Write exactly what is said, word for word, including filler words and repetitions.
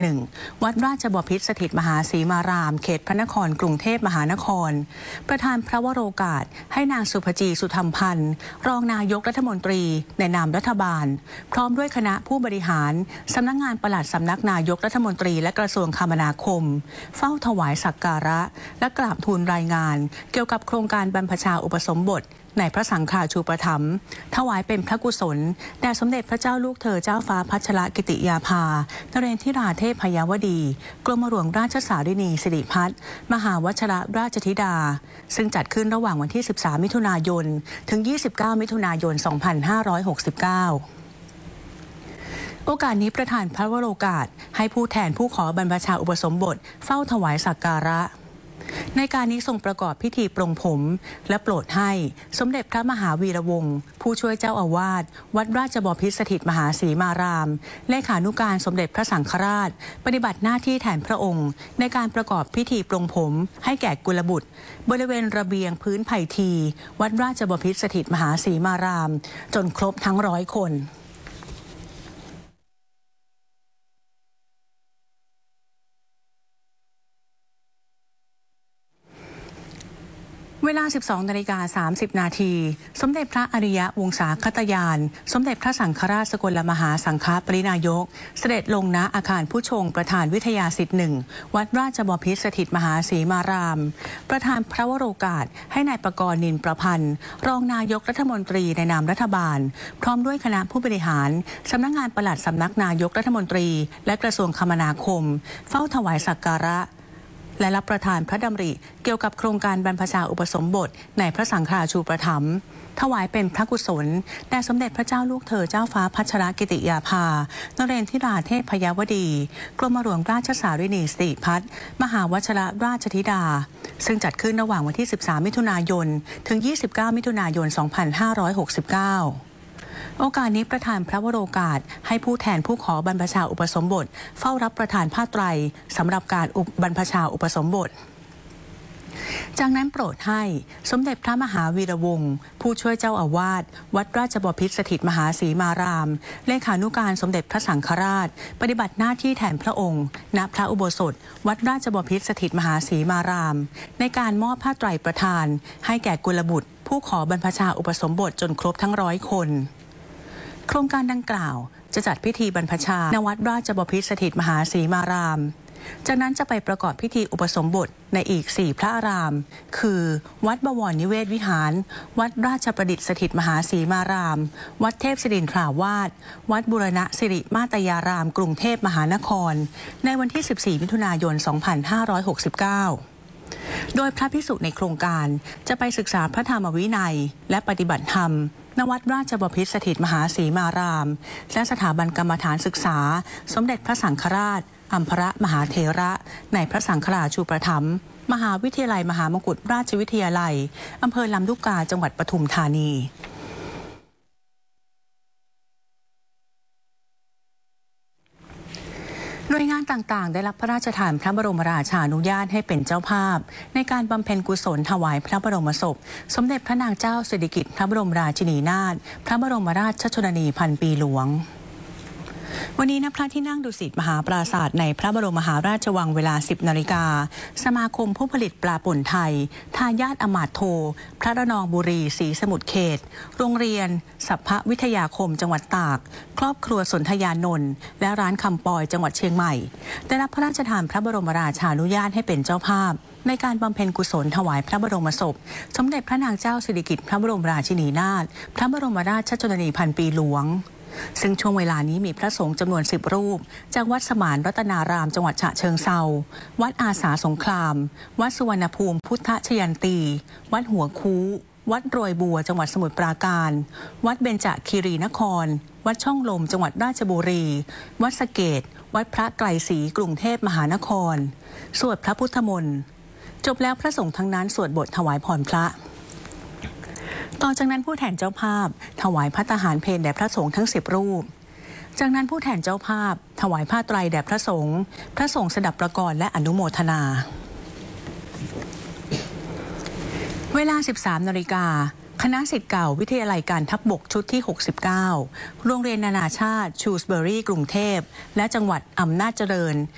หนึ่งวัดราชบพิตรสถิตมหาศรีมารามเขตพระนครกรุงเทพมหานครประธานพระวโรกาสให้นางสุภจีสุธรรมพันธ์รองนายกรัฐมนตรีในนามรัฐบาลพร้อมด้วยคณะผู้บริหารสำนักงานปลัดสำนักนายกรัฐมนตรีและกระทรวงคมนาคมเฝ้าถวายสักการะและกราบทูลรายงานเกี่ยวกับโครงการบรรพชาอุปสมบทในพระสังฆาชูปถัมภ์ถวายเป็นพระกุศลแด่สมเด็จพระเจ้าลูกเธอเจ้าฟ้าพัชรกิติยาภานเรนทิราเทพยวดีกรมหลวงราชสารินีสิริพัฒน์มหาวชรราชธิดาซึ่งจัดขึ้นระหว่างวันที่สิบสามมิถุนายนถึงยี่สิบเก้ามิถุนายนสองพันห้าร้อยหกสิบเก้าโอกาสนี้ประธานพระวโรกาสให้ผู้แทนผู้ขอบรรพชาอุปสมบทเฝ้าถวายสักการะในการนี้ทรงประกอบพิธีปรงผมและโปรดให้สมเด็จพระมหาวีระวงศ์ผู้ช่วยเจ้าอาวาสวัดราชบพิตรสถิตมหาศรีมารามเลขานุการสมเด็จพระสังฆราชปฏิบัติหน้าที่แทนพระองค์ในการประกอบพิธีปรงผมให้แก่กุลบุตรบริเวณระเบียงพื้นไผ่ทีวัดราชบพิตรสถิตมหาศรีมารามจนครบทั้งร้อยคนเวลา สิบสองนาฬิกาสามสิบนาทีสมเด็จพระอริยวงศาคตยานสมเด็จพระสังฆราชสกลมหาสังฆปรินายกเสด็จลงณอาคารผู้ชงประธานวิทยาสิทธิ์หนึ่งวัดราชบพิตรสถิตมหาศรีมารามประธานพระวโรกาสให้นายประกรณ์นินประพันธ์รองนายกรัฐมนตรีในนามรัฐบาลพร้อมด้วยคณะผู้บริหารสำนักงานปลัดสำนักนายกรัฐมนตรีและกระทรวงคมนาคมเฝ้าถวายสักการะและรับประทานพระดำริเกี่ยวกับโครงการบรรพชาอุปสมบทในพระสังฆาชูปถัมภ์ถวายเป็นพระกุศลแด่สมเด็จพระเจ้าลูกเธอเจ้าฟ้าพัชรกิติยาภานเรนทิราเทพยวดีกรมหลวงราชสารินีสิริพัฒน์มหาวชรราชธิดาซึ่งจัดขึ้นระหว่างวันที่สิบสามมิถุนายนถึงยี่สิบเก้ามิถุนายนสองพันห้าร้อยหกสิบเก้าโอกาสนี้ประธานพระวโรกาสให้ผู้แทนผู้ขอบรรพชาอุปสมบทเฝ้ารับประทานผ้าไตรสำหรับการบรรพชาอุปสมบทจากนั้นโปรดให้สมเด็จพระมหาวีระวงศ์ผู้ช่วยเจ้าอาวาสวัดราชบพิตรสถิตมหาศรีมารามเลขานุการสมเด็จพระสังฆราชปฏิบัติหน้าที่แทนพระองค์ณพระอุโบสถวัดราชบพิตรสถิตมหาศรีมารามในการมอบผ้าไตรประทานให้แก่กุลบุตรผู้ขอบรรพชาอุปสมบทจนครบทั้งร้อยคนโครงการดังกล่าวจะจัดพิธีบรรพชาณวัดราชบพิตรสถิตมหาศรีมารามจากนั้นจะไปประกอบพิธีอุปสมบทในอีกสี่พระอารามคือวัดบวรนิเวศวิหารวัดราชประดิษฐ์สถิตมหาศรีมารามวัดเทพศิรินทราวาสวัดบูรณะสิริมาตยารามกรุงเทพมหานครในวันที่สิบสี่มิถุนายนสองพันห้าร้อยหกสิบเก้าโดยพระภิกษุในโครงการจะไปศึกษาพระธรรมวินัยและปฏิบัติธรรมณวัดราชบพิตรสถิตมหาศรีมารามและสถาบันกรรมฐานศึกษาสมเด็จพระสังฆราชอัมพรมหาเถระในพระสังฆราชูปถัมภ์มหาวิทยาลัยมหามกุฏราชวิทยาลัยอำเภอลำลูกกาจังหวัดปทุมธานีหน่วยงานต่างๆได้รับพระราชทานพระบรมราชานุญาตให้เป็นเจ้าภาพในการบำเพ็ญกุศลถวายพระบรมศพสมเด็จพระนางเจ้าสิริกิติ์พระบรมราชินีนาถพระบรมราชชนนีพันปีหลวงวันนี้ณพระที่นั่งดุสิตมหาปราสาทในพระบรมมหาราชวังเวลาสิบนาฬิกาสมาคมผู้ผลิตปลาป่นไทยทายาทอมาตย์โทพระระนองบุรีศรีสมุทรเขตโรงเรียนสัพพวิทยาคมจังหวัดตากครอบครัวสนธยานนท์และร้านคำปอยจังหวัดเชียงใหม่ได้รับพระราชทานพระบรมราชานุญาตให้เป็นเจ้าภาพในการบำเพ็ญกุศลถวายพระบรมศพสมเด็จพระนางเจ้าสิริกิติ์พระบรมราชินีนาถพระบรมราชชนนีพันปีหลวงซึ่งช่วงเวลานี้มีพระสงฆ์จำนวนสิบรูปจากวัดสมานรัตนารามจังหวัดฉะเชิงเทราวัดอาสาสงครามวัดสุวรรณภูมิพุทธชยันตีวัดหัวคูวัดโรยบัวจังหวัดสมุทรปราการวัดเบญจคีรีนครวัดช่องลมจังหวัดราชบุรีวัดสะเกษวัดพระไกรศรีกรุงเทพมหานครสวดพระพุทธมนต์จบแล้วพระสงฆ์ทั้งนั้นสวดบทถวายพรพระต่อจากนั้นผู้แทนเจ้าภาพถวายภัตตาหารเพลแด่พระสงฆ์ทั้งสิบรูปจากนั้นผู้แทนเจ้าภาพถวายผ้าไตรแด่พระสงฆ์พระสงฆ์สดับประกรณ์และอนุโมทนาเวลา สิบสามนาฬิกา คณะศิษย์เก่าวิทยาลัยการทัพบกชุดที่หกสิบเก้าโรงเรียนนานาชาติชูสเบอรี่กรุงเทพและจังหวัดอำนาจเจริญ